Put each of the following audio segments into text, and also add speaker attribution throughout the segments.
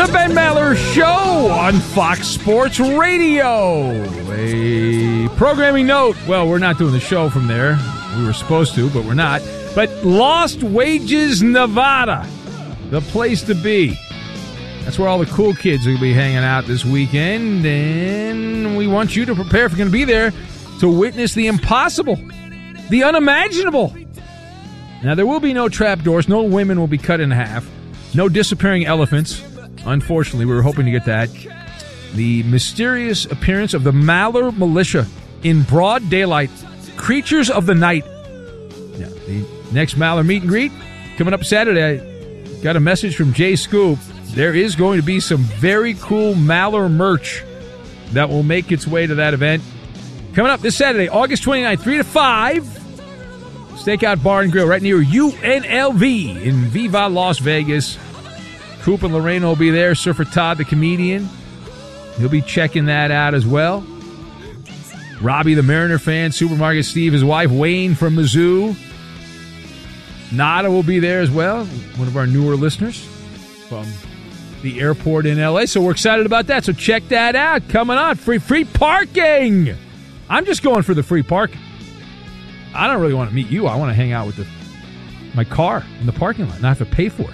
Speaker 1: The Ben Maller Show on Fox Sports Radio. A programming note. Well, we're not doing the show from there. We were supposed to, but we're not. But Lost Wages, Nevada, the place to be. That's where all the cool kids will be hanging out this weekend. And we want you to prepare if you're going to be there to witness the impossible, the unimaginable. Now, there will be no trapdoors. No women will be cut in half. No disappearing elephants. Unfortunately, we were hoping to get that. The mysterious appearance of the Maller Militia in broad daylight. Creatures of the night. Yeah, the next Maller meet and greet coming up Saturday. I got a message from Jay Scoop. There is going to be some very cool Maller merch that will make its way to that event. Coming up this Saturday, August 29th, 3 to 5. Stakeout Bar and Grill right near UNLV in Viva, Las Vegas. Coop and Lorena will be there. Surfer Todd, the comedian. He'll be checking that out as well. Robbie, the Mariner fan. Supermarket Steve, his wife. Wayne from Mizzou. Nada will be there as well. One of our newer listeners from the airport in L.A. So we're excited about that. So check that out. Coming on. Free parking. I'm just going for the free parking. I don't really want to meet you. I want to hang out with my car in the parking lot, not have to pay for it.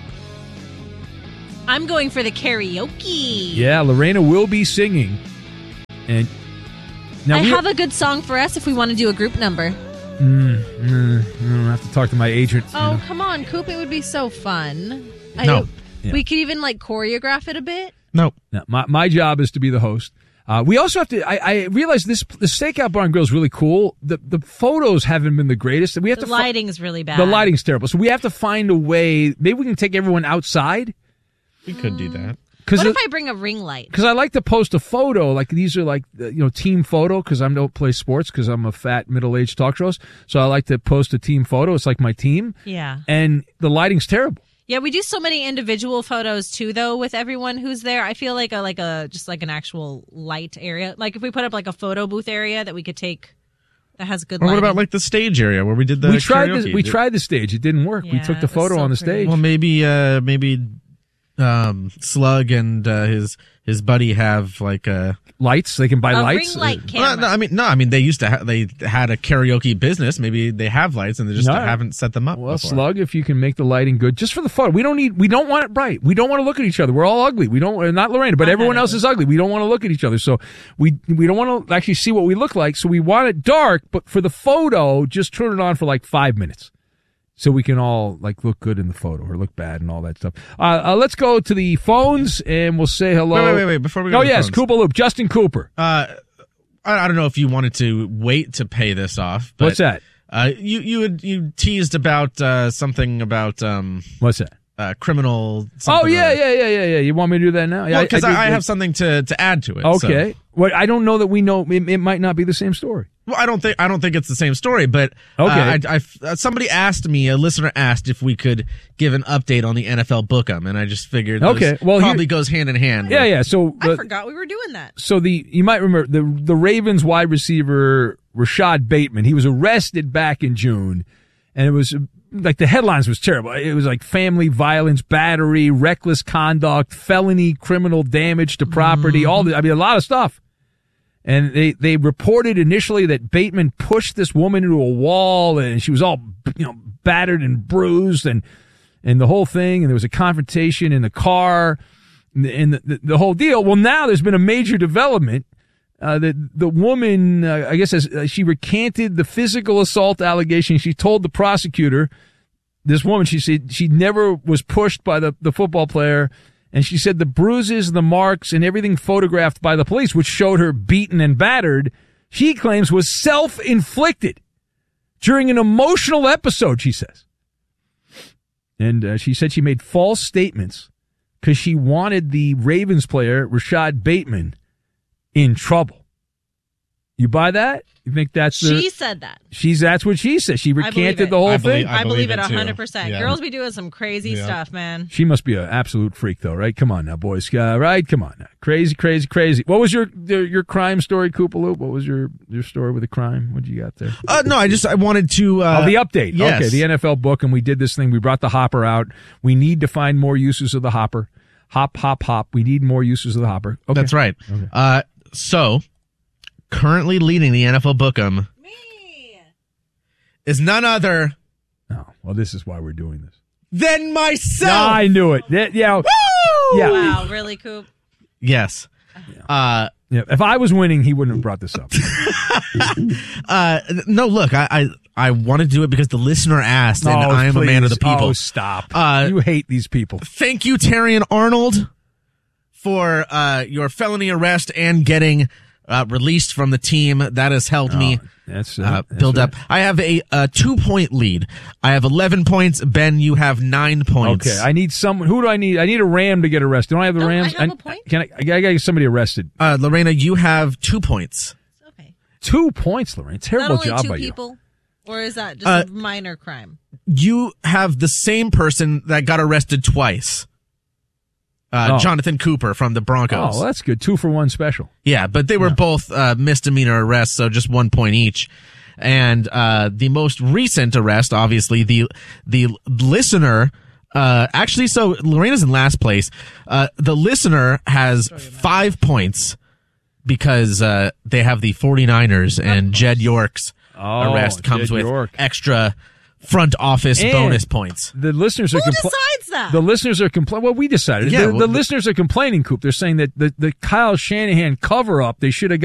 Speaker 2: I'm going for the karaoke.
Speaker 1: Yeah, Lorena will be singing. And now
Speaker 2: I have a good song for us if we want to do a group number.
Speaker 1: I have to talk to my agent.
Speaker 2: Oh, come on, Coop. It would be so fun.
Speaker 3: No.
Speaker 2: We could even, choreograph it a bit.
Speaker 3: No.
Speaker 1: My job is to be the host. We also have to. I realize the Stakeout Bar and Grill is really cool. The photos haven't been the greatest. We have
Speaker 2: the lighting's really bad.
Speaker 1: The lighting's terrible. So we have to find a way. Maybe we can take everyone outside.
Speaker 3: We could do that.
Speaker 2: What if I bring a ring light?
Speaker 1: Because I like to post a photo. Like these are team photo. Because I don't play sports. Because I'm a fat middle-aged talk show host. So I like to post a team photo. It's like my team.
Speaker 2: Yeah.
Speaker 1: And the lighting's terrible.
Speaker 2: Yeah, we do so many individual photos too, though, with everyone who's there. I feel like just an actual light area. Like if we put up a photo booth area that we could take that has good lighting.
Speaker 3: Or what about the stage area where we did the karaoke?
Speaker 1: We tried the stage. It didn't work.
Speaker 2: Yeah,
Speaker 1: we took the photo on the stage.
Speaker 3: Well, maybe Slug and his buddy have
Speaker 1: lights. They can buy lights.
Speaker 2: Ring light camera.
Speaker 3: I mean, they used to. They had a karaoke business. Maybe they have lights and they just haven't set them up.
Speaker 1: Well,
Speaker 3: before.
Speaker 1: Slug, if you can make the lighting good, just for the photo. We don't want it bright. We don't want to look at each other. We're all ugly. We don't. Not Lorena, but everyone else is ugly. We don't want to look at each other. So we don't want to actually see what we look like. So we want it dark. But for the photo, just turn it on for 5 minutes. So we can all look good in the photo or look bad and all that stuff. Let's go to the phones and we'll say hello.
Speaker 3: Wait. Before we go to the phones.
Speaker 1: Koopa Loop. Justin Cooper.
Speaker 3: I don't know if you wanted to wait to pay this off. But,
Speaker 1: what's that?
Speaker 3: You teased about something about
Speaker 1: what's that?
Speaker 3: Criminal.
Speaker 1: Oh yeah. You want me to do that now?
Speaker 3: Well, because I have something to add to it.
Speaker 1: Okay.
Speaker 3: So.
Speaker 1: Well, I don't know that we know. It might not be the same story.
Speaker 3: Well, I don't think it's the same story, but
Speaker 1: okay.
Speaker 3: Somebody asked me, a listener asked if we could give an update on the NFL Book'em, and I just figured probably goes hand in hand.
Speaker 1: Yeah. So
Speaker 2: I forgot we were doing that.
Speaker 1: So you might remember the Ravens wide receiver Rashad Bateman. He was arrested back in June, and it was the headlines was terrible. It was family violence, battery, reckless conduct, felony, criminal damage to property, a lot of stuff. And they reported initially that Bateman pushed this woman into a wall and she was all, battered and bruised and the whole thing. And there was a confrontation in the car and the whole deal. Well, now there's been a major development. The woman, I guess, she recanted the physical assault allegation. She told the prosecutor, this woman, she said she never was pushed by the football player. And she said the bruises, the marks, and everything photographed by the police, which showed her beaten and battered, she claims was self-inflicted during an emotional episode, she says. And she said she made false statements because she wanted the Ravens player, Rashad Bateman, in trouble. You buy that? You think that's
Speaker 2: she said that?
Speaker 1: That's what she said. She recanted the whole thing.
Speaker 2: I believe it 100%. Yeah. Girls be doing some crazy stuff, man.
Speaker 1: She must be an absolute freak, though, right? Come on now, boys. Right? Come on now. Crazy. What was your crime story, Koopa Loop? What was your story with the crime? What you got there?
Speaker 3: No, I wanted to.
Speaker 1: The update.
Speaker 3: Yes.
Speaker 1: Okay, the NFL book, and we did this thing. We brought the hopper out. We need to find more uses of the hopper. Hop. We need more uses of the hopper. Okay.
Speaker 3: That's right. Okay. So, currently leading the NFL Bookem is none other.
Speaker 1: Oh, well, this is why we're doing this.
Speaker 3: Than myself.
Speaker 1: Yeah, I knew it. Yeah.
Speaker 3: Woo!
Speaker 1: Yeah.
Speaker 2: Wow, really, Coop?
Speaker 3: Yes.
Speaker 1: Yeah. If I was winning, he wouldn't have brought this up.
Speaker 3: No, look, I want to do it because the listener asked, and I am a man of the people.
Speaker 1: Oh, stop. You hate these people.
Speaker 3: Thank you, Terrion Arnold, for your felony arrest and getting released from the team. That has helped me build up. I have a 2-point lead. I have 11 points. Ben, you have 9 points.
Speaker 1: Okay, I need someone. Who do I need? I need a Ram to get arrested. Don't I have the Rams?
Speaker 2: I have a point.
Speaker 1: I gotta get somebody arrested.
Speaker 3: Lorena, you have 2 points.
Speaker 2: Okay.
Speaker 3: 2 points, Lorraine. Terrible job by you.
Speaker 2: Not only 2 people, or is that just a minor crime?
Speaker 3: You have the same person that got arrested twice. Jonathan Cooper from the Broncos.
Speaker 1: Oh, well, that's good. 2 for 1 special.
Speaker 3: Yeah, but they were both misdemeanor arrests, so just 1 point each. And the most recent arrest, obviously, the listener. Actually, so Lorena's in last place. The listener has 5 points because they have the 49ers, and Jed York's arrest comes with extra front office bonus points.
Speaker 1: The listeners are
Speaker 2: decides that?
Speaker 1: The listeners are complaining. Well, we decided.
Speaker 3: Yeah,
Speaker 1: the listeners are complaining, Coop. They're saying that the Kyle Shanahan cover up, they should have